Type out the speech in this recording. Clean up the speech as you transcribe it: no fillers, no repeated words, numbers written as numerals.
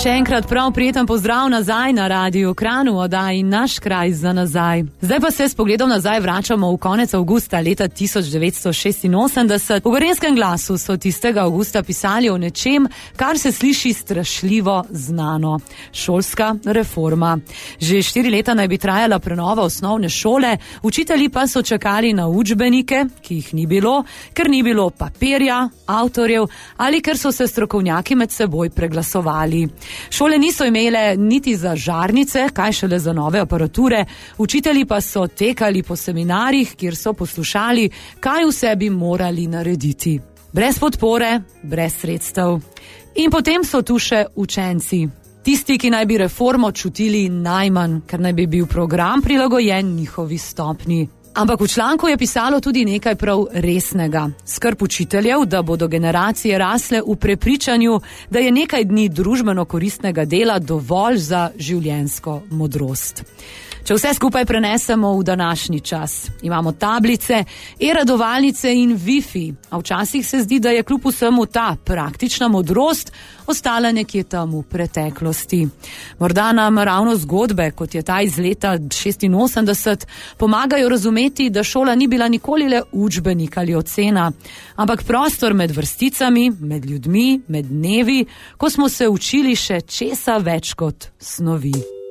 Še enkrat prav prijeten pozdrav nazaj na Radiu Kranj, oddaji Naš kraj za nazaj. Zdaj pa se s pogledom nazaj vračamo v konec avgusta leta 1986. V Gorenjskem glasu so tistega avgusta pisali o nečem, kar se sliši strašljivo znano. Šolska reforma. Že 4 leta naj bi trajala prenova osnovne šole, učitelji pa so čakali na učbenike, ki jih ni bilo, ker ni bilo papirja, avtorjev ali ker so se strokovnjaki med seboj preglasovali. Šole niso imele niti za žarnice, kaj šele za nove aparature, učitelji pa so tekali po seminarjih, kjer so poslušali, kaj vse bi morali narediti. Brez podpore, brez sredstev. In potem so tu še učenci. Tisti, ki naj bi reformo čutili najmanj, ker naj bi bil program prilagojen njihovi stopnji. Ampak v članku je pisalo tudi nekaj prav resnega. Skrb učiteljev, da bodo generacije rasle v prepričanju, da je nekaj dni družbeno koristnega dela dovolj za življenjsko modrost. Če vse skupaj prenesemo v današnji čas, imamo tablice, e-radovalnice in Wi-Fi, a včasih se zdi, da je kljub vsemu ta praktična modrost ostala nekje tam v preteklosti. Morda nam ravno zgodbe, kot je ta iz leta 86, pomagajo razumeti, da šola ni bila nikoli le učbenik ali ocena, ampak prostor med vrsticami, med ljudmi, med dnevi, ko smo se učili še česa več kot snovi.